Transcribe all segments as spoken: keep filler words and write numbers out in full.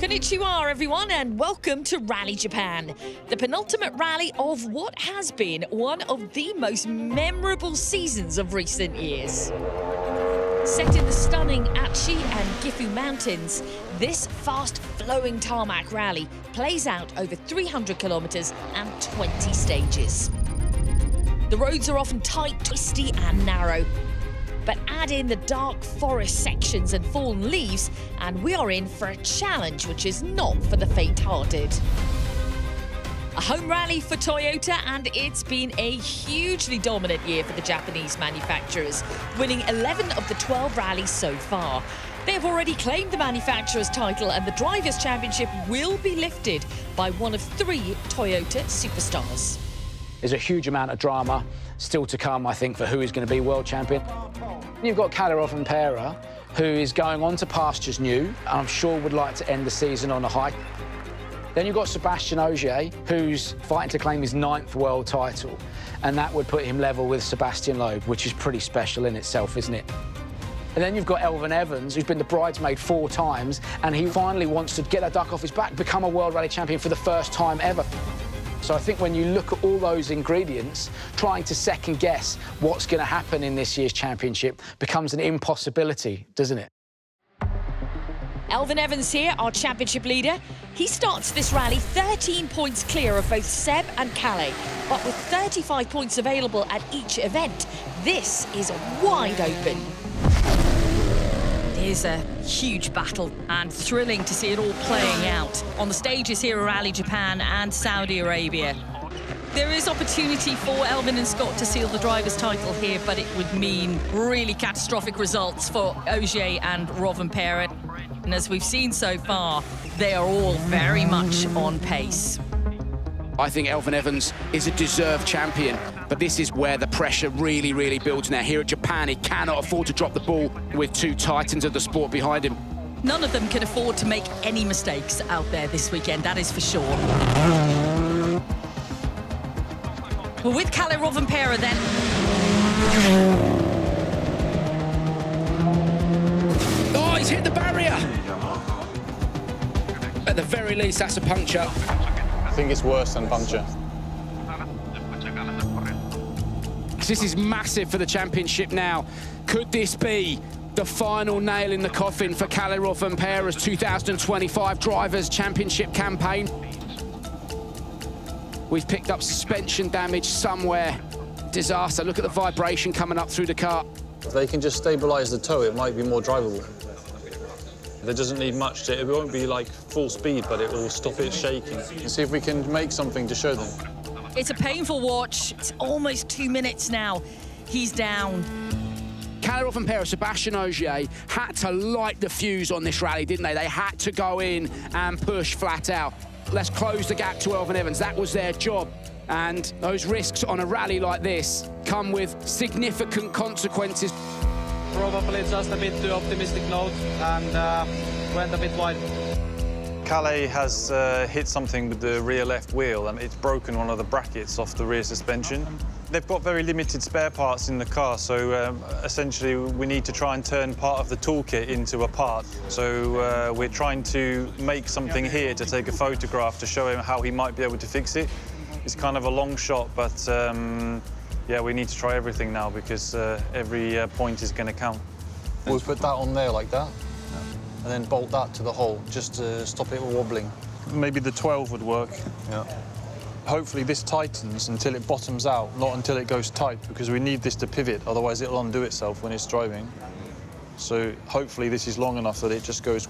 Konnichiwa, everyone, and welcome to Rally Japan, the penultimate rally of what has been one of the most memorable seasons of recent years. Set in the stunning Achi and Gifu Mountains, this fast-flowing tarmac rally plays out over three hundred kilometres and twenty stages. The roads are often tight, twisty and narrow, but add in the dark forest sections and fallen leaves, and we are in for a challenge which is not for the faint-hearted. A home rally for Toyota, and it's been a hugely dominant year for the Japanese manufacturers, winning eleven of the twelve rallies so far. They have already claimed the manufacturer's title, and the Drivers' Championship will be lifted by one of three Toyota superstars. There's a huge amount of drama still to come, I think, for who is going to be world champion. You've got Kalle Rovanperä, who is going on to pastures new, and I'm sure would like to end the season on a high. Then you've got Sébastien Ogier, who's fighting to claim his ninth world title, and that would put him level with Sébastien Loeb, which is pretty special in itself, isn't it? And then you've got Elfyn Evans, who's been the bridesmaid four times, and he finally wants to get a duck off his back, become a World Rally Champion for the first time ever. So I think when you look at all those ingredients, trying to second-guess what's going to happen in this year's championship becomes an impossibility, doesn't it? Elfyn Evans here, our championship leader. He starts this rally thirteen points clear of both Seb and Kalle, but with thirty-five points available at each event, this is wide open. It is a huge battle and thrilling to see it all playing out on the stages here at Rally Japan and Saudi Arabia. There is opportunity for Elfyn and Scott to seal the driver's title here, but it would mean really catastrophic results for Ogier and Rovanperä. And as we've seen so far, they are all very much on pace. I think Elfyn Evans is a deserved champion, but this is where the pressure really, really builds now. Here at Japan, he cannot afford to drop the ball with two titans of the sport behind him. None of them can afford to make any mistakes out there this weekend, that is for sure. Well, with Kalle Rovanperä then... Oh, he's hit the barrier! At the very least, that's a puncture. I think it's worse than puncture. This is massive for the championship now. Could this be the final nail in the coffin for Kalle Rovanperä's two thousand twenty-five Drivers' Championship campaign? We've picked up suspension damage somewhere. Disaster. Look at the vibration coming up through the car. If they can just stabilise the toe, it might be more drivable. There doesn't need much to, it won't be like full speed, but it will stop it shaking. And see if we can make something to show them. It's a painful watch. It's almost two minutes now. He's down. Kalle Rovanperä, Sébastien Ogier had to light the fuse on this rally, didn't they? They had to go in and push flat out. Let's close the gap to Elfyn Evans. That was their job. And those risks on a rally like this come with significant consequences. Probably just a bit too optimistic note and uh, went a bit wide. Kalle has uh, hit something with the rear left wheel and it's broken one of the brackets off the rear suspension. They've got very limited spare parts in the car, so um, essentially we need to try and turn part of the toolkit into a part. So uh, we're trying to make something here to take a photograph to show him how he might be able to fix it. It's kind of a long shot, but um, yeah, we need to try everything now because uh, every uh, point is going to count. We'll put that on there like that, and then bolt that to the hole just to stop it wobbling. Maybe the twelve would work. Yeah. Hopefully this tightens until it bottoms out, not until it goes tight, because we need this to pivot, otherwise it'll undo itself when it's driving. So hopefully this is long enough that it just goes...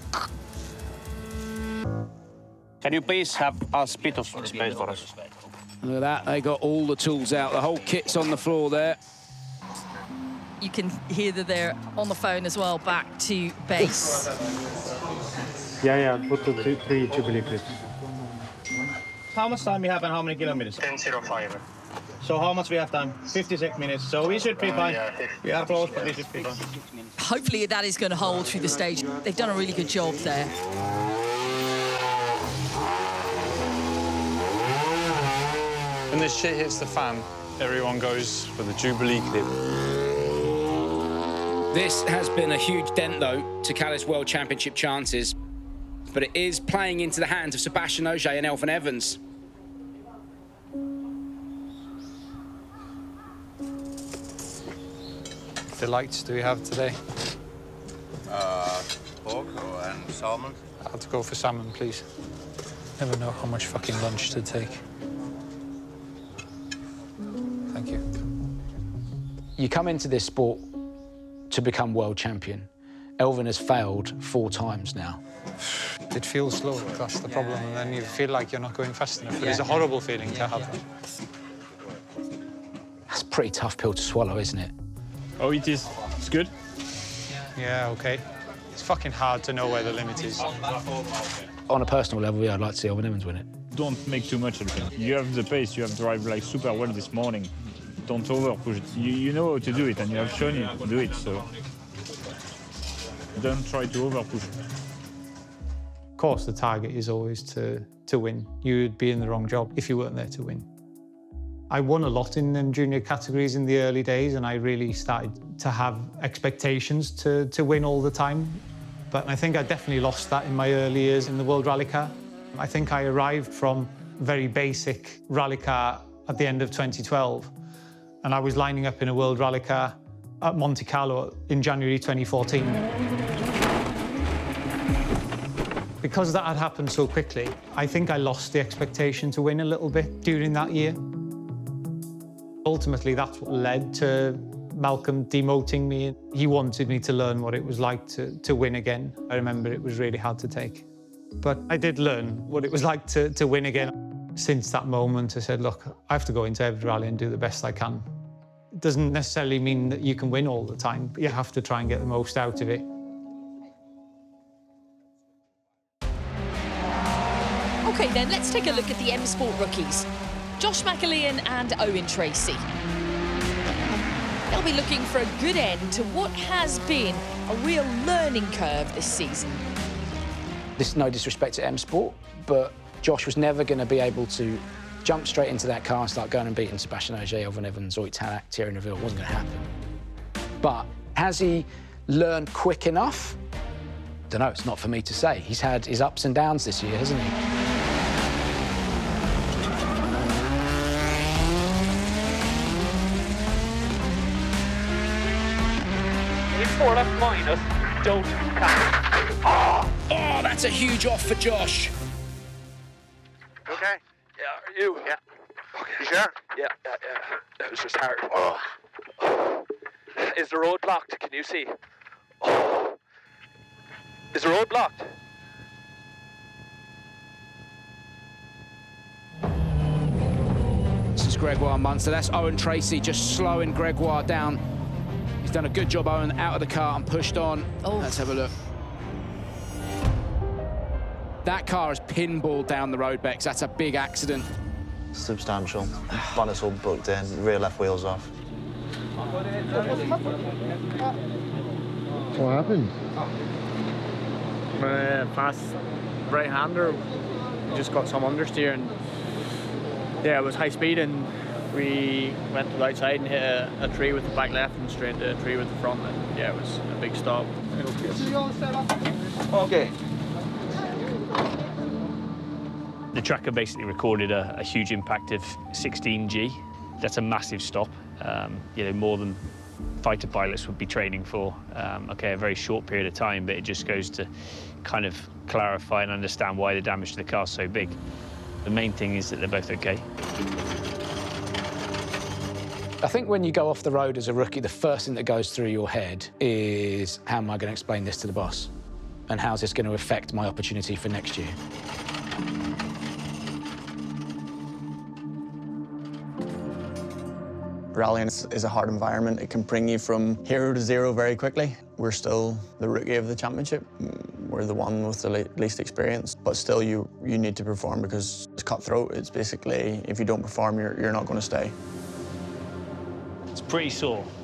Can you please have a bit of space for us? Look at that, they got all the tools out. The whole kit's on the floor there. You can hear that they're on the phone as well, back to base. Yeah, yeah, put the two, three Jubilee clips. How much time we have and how many kilometers? ten oh five. So how much we have time? fifty-six minutes. So we should be fine. We are close, but we should be fine. Hopefully that is going to hold through the stage. They've done a really good job there. When this shit hits the fan, everyone goes for the Jubilee clip. This has been a huge dent, though, to Kalle's World Championship chances. but it is playing into the hands of Sebastian Ogier and Elfyn Evans. Delights do we have today? Uh, pork and salmon. I'll have to go for salmon, please. Never know how much fucking lunch to take. Thank you. You come into this sport to become world champion. Elfyn has failed four times now. It feels slow, that's the problem, and then you feel like you're not going fast enough. It is a horrible feeling to have that. That's a pretty tough pill to swallow, isn't it? Oh, it is. It's good. Yeah, OK. It's fucking hard to know where the limit is. On a personal level, yeah, I'd like to see Elfyn Evans win it. Don't make too much of it. You have the pace, you have drive like super well this morning. Don't over-push it. You, you know how to do it, and you have shown you to do it, so don't try to over-push it. Of course, the target is always to, to win. You'd be in the wrong job if you weren't there to win. I won a lot in them junior categories in the early days, and I really started to have expectations to, to win all the time. But I think I definitely lost that in my early years in the World Rally Car. I think I arrived from very basic rally car at the end of twenty twelve, and I was lining up in a World Rally Car at Monte Carlo in January twenty fourteen. Because that had happened so quickly, I think I lost the expectation to win a little bit during that year. Ultimately, that's what led to Malcolm demoting me. He wanted me to learn what it was like to, to win again. I remember it was really hard to take. But I did learn what it was like to, to win again. Since that moment, I said, look, I have to go into every rally and do the best I can. It doesn't necessarily mean that you can win all the time, but you have to try and get the most out of it. OK, then, let's take a look at the M Sport rookies. Josh McAlean and Owen Tracy. They'll be looking for a good end to what has been a real learning curve this season. This is no disrespect to M Sport, but Josh was never going to be able to jump straight into that car and start going and beating Sebastian Ogier, Elfyn Evans, Ott Tänak, Thierry Neuville. It wasn't going to happen. But has he learned quick enough? Don't know, it's not for me to say. He's had his ups and downs this year, hasn't he? Four left minus, don't count. Oh, oh, that's a huge off for Josh. Okay. Yeah, are you? Yeah. Okay. You sure? Yeah, yeah, yeah. That was just hard. Oh. Is the road blocked? Can you see? Oh. Is the road blocked? This is Gregoire Munster. That's Owen Tracy just slowing Gregoire down. He's done a good job, Owen, out of the car and pushed on. Oh. Let's have a look. That car has pinballed down the road, Bex. That's a big accident. Substantial. Bonnet's all booked in, rear left wheel's off. What happened? Uh, fast right-hander just got some understeer, and yeah, it was high speed, and we went to the outside and hit a, a tree with the back left and straight into a tree with the front, and yeah, it was a big stop. Okay. The tracker basically recorded a, a huge impact of sixteen G. That's a massive stop. Um, you know, more than fighter pilots would be training for. Um, okay, a very short period of time, but it just goes to kind of clarify and understand why the damage to the car is so big. The main thing is that they're both okay. I think when you go off the road as a rookie, the first thing that goes through your head is, how am I going to explain this to the boss? And how's this going to affect my opportunity for next year? Rallying is a hard environment. It can bring you from hero to zero very quickly. We're still the rookie of the championship. We're the one with the least experience, but still you, you need to perform because it's cutthroat. It's basically, if you don't perform, you're, you're not going to stay. It's pretty sore.